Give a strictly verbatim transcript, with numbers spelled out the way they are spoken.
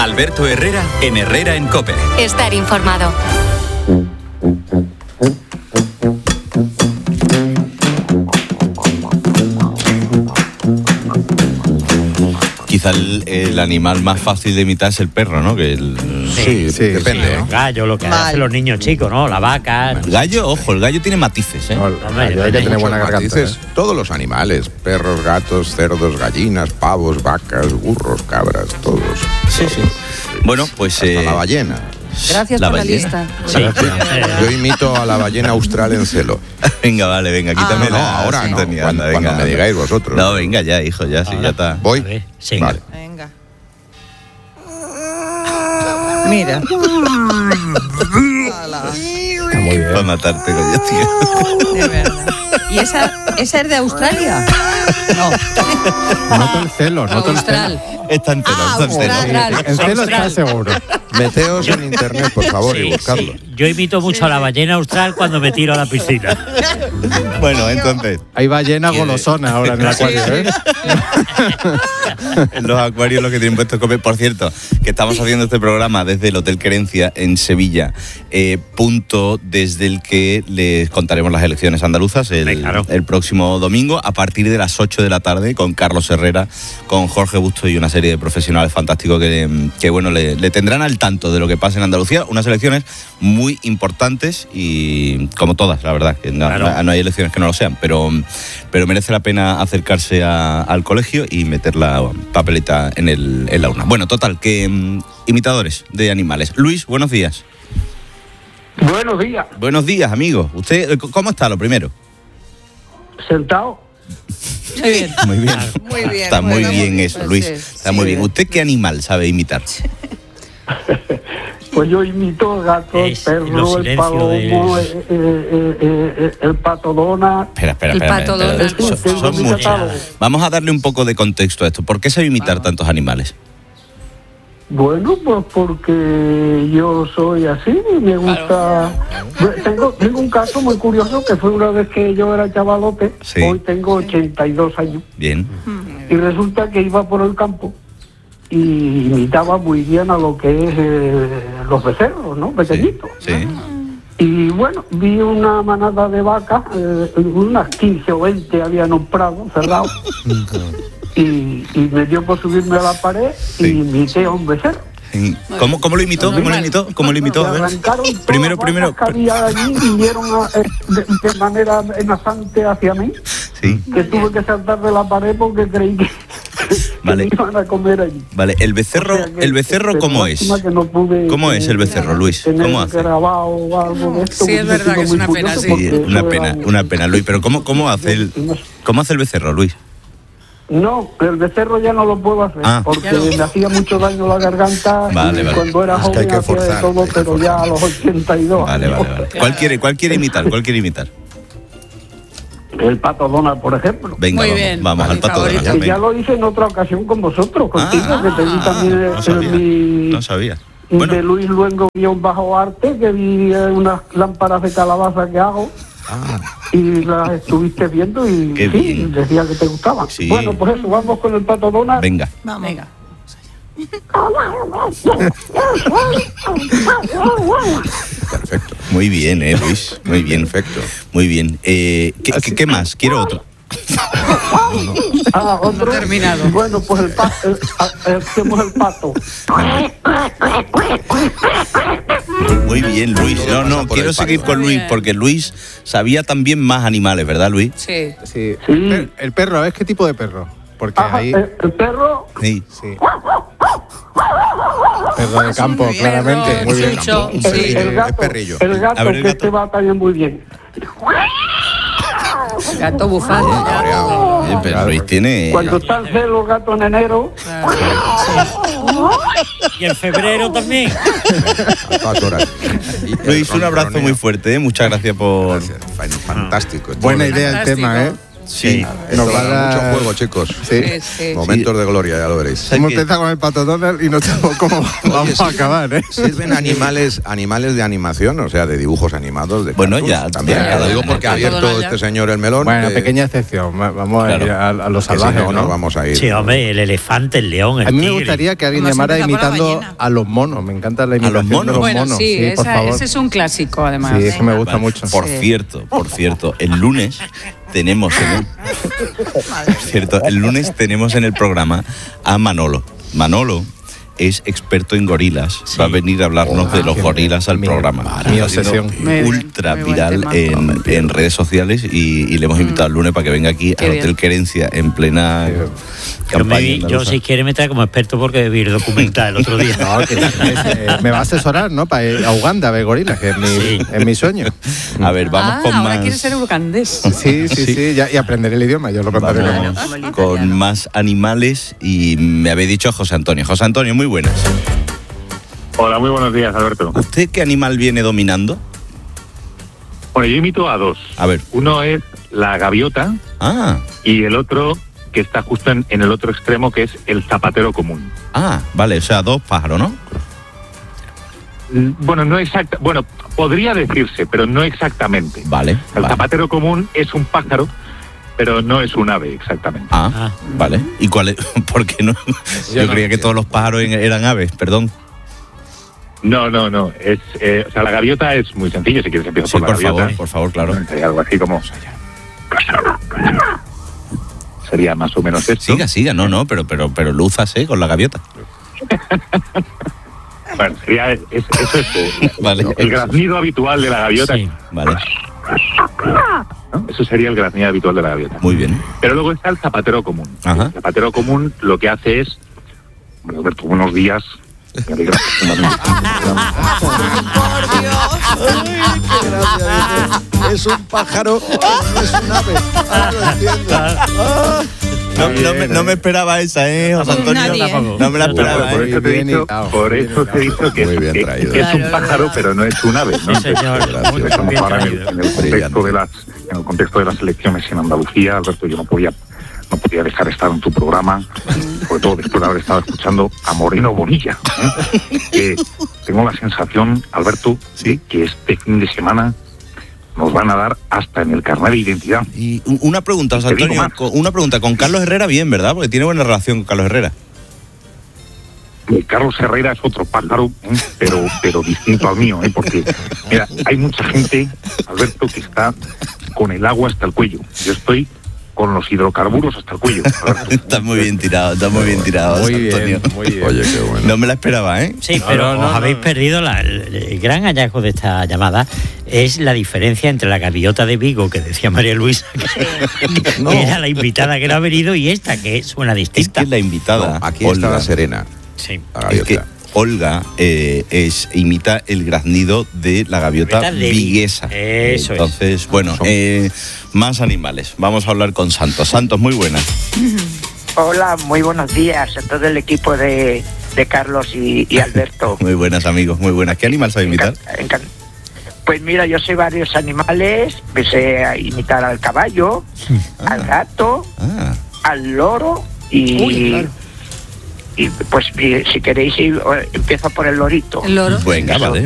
Alberto Herrera en Herrera en COPE. Estar informado. Quizá el, el animal más fácil de imitar es el perro, ¿no? Que el, sí, sí, depende. Sí, el gallo, lo que Mal. hacen los niños chicos, ¿no? La vaca. El gallo, ojo, el gallo tiene matices, ¿eh? No, el gallo hay que tener buena garganta. ¿eh? Todos los animales, perros, gatos, cerdos, gallinas, pavos, vacas, burros, cabras, todos. Sí, todos. sí. Bueno, pues... Hasta eh, la ballena. Gracias la por ballena. la lista. Sí. Yo imito a la ballena austral en celo. Venga, vale, venga, quítame ah, no, la ahora no, sintonía, cuando, anda, cuando venga, me digáis vosotros. No, venga ya, hijo, ya, ahora, sí, ya está. ¿Voy? Sí. Vale. Venga. Mira. Está muy bien. Para matarte, coño, tío. De verdad. ¿Y esa, esa es de Australia? No. Noto el celo, noto el celo. Austral. Está en celo, Ah, está en celo. Austral. En celo está seguro. Meteos en internet, por favor, Sí, y buscarlo. sí. Yo imito mucho a la ballena austral cuando me tiro a la piscina. Bueno, entonces, Hay ballena golosona ahora en el acuario, ¿eh? en los acuarios los que tienen puesto comer. Por cierto, que estamos haciendo este programa desde el Hotel Querencia en Sevilla, eh, punto desde el que les contaremos las elecciones andaluzas el, Sí, claro. el próximo domingo a partir de las ocho de la tarde con Carlos Herrera, con Jorge Busto y una serie de profesionales fantásticos que, que bueno, le, le tendrán al tanto de lo que pasa en Andalucía. Unas elecciones muy importantes y como todas, la verdad, que no, Claro. no, no hay elecciones que no lo sean, pero, pero merece la pena acercarse a, al colegio y meter la papeleta en, el, en la urna. Bueno, total, que um, imitadores de animales. Luis, buenos días. Buenos días. Buenos días, amigo. ¿Usted cómo está, lo primero? ¿Sentado? Muy bien. Muy bien. Muy bien. Está muy Bueno, bien eso, pues Luis. sí, Está sí. muy bien. ¿Usted qué animal sabe imitar? Pues yo imito el gato, el Es perro, los el silencios palomo, de- eh, eh, eh, eh, el pato dona. Espera, espera, El espera. pato espera, Donald. espera. Son- son Sí, muchos. catálogo. Vamos a darle un poco de contexto a esto. ¿Por qué sabe imitar tantos animales? Bueno, pues porque yo soy así y me gusta... Tengo, tengo un caso muy curioso que fue una vez que yo era chavalote, Sí. hoy tengo ochenta y dos años, Bien. y resulta que iba por el campo y imitaba muy bien a lo que es eh, los becerros, ¿no? Pequeñitos. Sí. Y bueno, vi una manada de vacas, eh, unas quince o veinte habían un prado cerrado, y, y me dio por subirme a la pared Sí. y imité a un becerro. ¿Cómo, cómo lo imitó? ¿Cómo lo imitó? ¿Cómo lo imitó? A Me ver. arrancaron todas Primero, las primero. vacas que había allí y vinieron a- eh, de, de manera amenazante hacia mí, Sí. que tuve que saltar de la pared porque creí que, que Vale. me iban a comer allí. Vale, el becerro, O sea que- el becerro pero ¿cómo es? lástima que no pude, ¿Cómo es el eh, becerro, Luis? tener ¿Cómo hace? grabado o algo de esto, Sí, es porque verdad sido que es muy una pena, curioso sí. porque Sí, una eso era pena, un- una pena, Luis. Pero ¿cómo, cómo hace el, cómo hace el becerro, Luis? No, el becerro ya no lo puedo hacer, Ah. porque me hacía mucho daño la garganta Vale, y vale. cuando era Es que hay joven que hacía de forzar, todo, hay que pero ya a los ochenta y dos Vale, años. vale, vale. ¿Cuál quiere, cuál quiere imitar? ¿Cuál quiere imitar? El pato Donald, por ejemplo. Venga, Muy vamos, bien. vamos Mi al pato favorito. Donald. Que ya venga. lo hice en otra ocasión con vosotros, contigo, Ah, que te vi también no en sabía, mi... no sabía. de Bueno, Luis Luengo guión bajo arte, que vi eh, unas lámparas de calabaza que hago ah, y las estuviste viendo y Qué sí, bien. decía que te gustaban. Sí. Bueno, pues eso, vamos con el pato Donald. venga. Vamos. Venga. Perfecto. Muy bien, eh, Luis. Muy bien. Perfecto. Muy bien. Eh, ¿qué, qué, qué más? Quiero otro. Ah, otro. No he terminado. Bueno, pues el pato, el, el, hacemos el pato. Muy bien, Luis. No, no, pasa por quiero el seguir pato. con Muy Luis bien. porque Luis sabía también más animales, ¿verdad, Luis? Sí. Sí. Sí. El, per- el perro, ¿es qué tipo de perro? Porque Ajá, ahí... el, el perro, Sí. Sí. Perro de campo, Muy bien. claramente. Perro, Muy bien. chucho. Un Sí. el, perrillo, el es gato, perrillo. el gato, A ver, el que gato. este va también muy bien. Gato bufando. Cabreado. Oye, pero Luis tiene... Cuando están celos los gatos en enero, Y en febrero también. A todas horas. Y el Luis, un abrazo ronroneo. muy fuerte, ¿eh? Muchas gracias por... Gracias. Fan- Fantástico. Buena Todo. idea el tema, ¿eh? Sí. Nos Esto va a da dar- mucho juego, chicos. Sí. Sí, sí. Momentos de gloria, ya lo veréis. Hemos que- empezado con el Pato Donald y no sabemos cómo vamos a acabar, ¿eh? Sirven animales, animales de animación, o sea, de dibujos animados. De Bueno, cartoons ya, también. ya, Lo ya, digo ya, porque ya, ha abierto ya. este señor el melón. Bueno, que- pequeña excepción. Va- Vamos a Claro. ir a, a los que si salvajes, no, ¿no? nos vamos a ir. Sí, hombre, el elefante, el león, el A mí me tigre. gustaría que alguien Como se llamara empieza por la imitando ballena. a los monos. Me encanta la los imitación monos? de los Bueno, monos. sí, por esa- favor. ese es un clásico, además. Sí, es que me gusta Vale. mucho. Por Sí. cierto, por cierto, el lunes tenemos en el, por cierto, el lunes tenemos en el programa a Manolo. Manolo es experto en gorilas. Sí. Va a venir a hablarnos de los qué gorilas al mi- programa. mi Está siendo obsesión. Muy bien, ultra muy buen viral tema. en, en redes sociales y, y le hemos invitado el lunes para que venga aquí Qué al bien. Hotel Querencia en plena Pero campaña me- yo, andaluza. si quiere, me trae como experto porque debí ir documentar el otro día. No, que es- eh, me va a asesorar, ¿no? Para ir a Uganda a ver gorilas, que es mi, Sí. es mi sueño. A ver, vamos ah, con ahora más. quiere ser ugandés. Sí, sí, sí, ya- y aprender el idioma, yo lo contaré Vamos luego. con más animales y me habéis dicho José Antonio. José Antonio, muy buenas. Hola, muy buenos días, Alberto. ¿Usted qué animal viene dominando? Bueno, yo imito a dos. A ver. Uno es la gaviota Ah, y el otro que está justo en, en el otro extremo, que es el zapatero común. ah, vale, o sea, dos pájaros, ¿no? Mm, Bueno, no exacta, bueno, podría decirse, pero no exactamente. Vale. El vale. zapatero común es un pájaro, pero no es un ave exactamente. Ah, Ah. vale. ¿Y cuál es? ¿Por qué no? Yo no creía que todos los pájaros en- eran aves, perdón. No, no, no. Es, eh, o sea, la gaviota es muy sencillo. Si quieres empiezo Sí, por la por gaviota. favor, por favor, claro. Sería algo así como. Sería más o menos esto. Siga, siga, no, no, pero, pero, pero lúzase con la gaviota. Bueno, sería es- eso es eh, Vale. el graznido habitual de la gaviota. Sí. Vale, ¿no? Eso sería el graznido habitual de la gaviota. muy bien. Pero luego está el zapatero común. Ajá. El zapatero común lo que hace es. Bueno, Alberto, buenos días. Me alegra profundamente. Es un pájaro, no es un ave. Ahora lo entiendo. No, no me, no me esperaba esa, ¿eh, José Antonio? Nadie, ¿eh? No me la Yo esperaba, Por ¿eh? eso te he Bien dicho, hilado, por bien eso te he dicho que, Muy es- bien que- traído. que es un Claro, pájaro, claro. pero no es un ave, ¿no? Sí, señor. Entonces, Muy estamos bien ahora en el, traído. en el contexto de las, en el contexto de las elecciones en Andalucía, Alberto, yo no podía, no podía dejar de estar en tu programa, sobre todo después de haber estado escuchando a Moreno Bonilla. ¿eh? Que tengo la sensación, Alberto, de que este fin de semana nos van a dar hasta en el carnet de identidad. Y u- una pregunta, José Te digo Antonio, más. con- una pregunta, con Carlos Herrera bien, ¿verdad? Porque tiene buena relación con Carlos Herrera. Eh, Carlos Herrera es otro pájaro, ¿eh? pero pero distinto al mío, ¿eh? Porque mira, hay mucha gente, Alberto, que está con el agua hasta el cuello. Yo estoy con los hidrocarburos hasta el cuello, Alberto. Está muy bien tirado, está muy bien tirado, Muy José Antonio. bien, muy bien. Oye, qué bueno. No me la esperaba, ¿eh? Sí, No, pero no, no, os habéis no. perdido la- el, el gran hallazgo de esta llamada es la diferencia entre la gaviota de Vigo que decía María Luisa, que, No. que era la invitada que no ha venido, y esta que suena Es distinta. que la invitada, No, aquí Olga, está la Serena, Sí. la es que gaviota. Olga eh, es, imita el graznido de la gaviota Gaviota de viguesa. Eso es. Entonces, bueno, Son- eh, más animales. Vamos a hablar con Santos. Santos, muy buenas. Hola, muy buenos días a todo el equipo de, de Carlos y, y Alberto. Muy buenas, amigos, muy buenas. ¿Qué animal sabe imitar? Encan- encan- Pues mira, yo sé varios animales, me sé a imitar al caballo, al gato, Ah, al loro y... Uy, claro. Y pues y si queréis, y- o- empiezo por el lorito. El loro. venga, Eso. vale,